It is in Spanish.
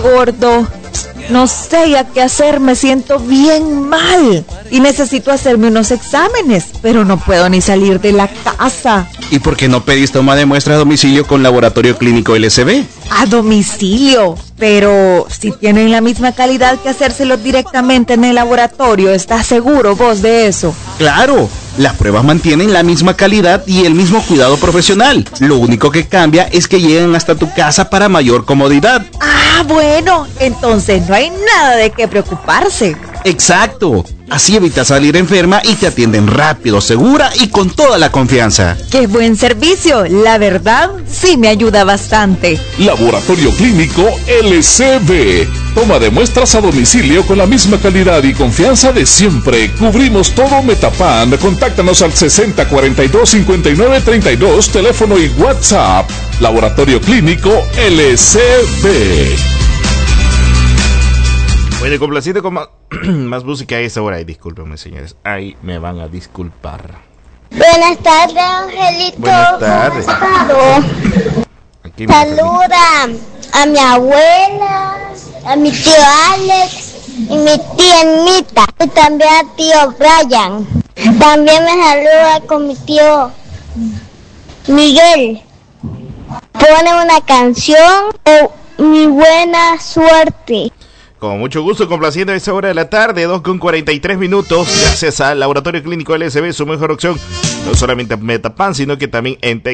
Gordo, no sé ya qué hacer, me siento bien mal y necesito hacerme unos exámenes, pero no puedo ni salir de la casa. ¿Y por qué no pedís toma de muestra a domicilio con Laboratorio Clínico LSB? A domicilio, pero si tienen la misma calidad que hacérselo directamente en el laboratorio, ¿estás seguro vos de eso? ¡Claro! Las pruebas mantienen la misma calidad y el mismo cuidado profesional. Lo único que cambia es que llegan hasta tu casa para mayor comodidad. Ah, bueno, entonces no hay nada de qué preocuparse. ¡Exacto! Así evitas salir enferma y te atienden rápido, segura y con toda la confianza. ¡Qué buen servicio! La verdad, sí me ayuda bastante. Laboratorio Clínico LSB. Toma de muestras a domicilio con la misma calidad y confianza de siempre. Cubrimos todo Metapan. Contáctanos al 6042-5932, teléfono y WhatsApp. Laboratorio Clínico LSB. Bueno, complacido con más música a esa hora. Ay, discúlpenme, señores. Ahí me van a disculpar. Buenas tardes, Angelito. Buenas tardes. Aquí me Saluda a mi abuela, a mi tío Alex y mi tía Anita. Y también a tío Brian. También me saluda con mi tío Miguel. Pone una canción o mi buena suerte. Con mucho gusto, complaciendo a esa hora de la tarde, 2:43. Gracias al Laboratorio Clínico LSB, su mejor opción. No solamente en Metapan, sino que también en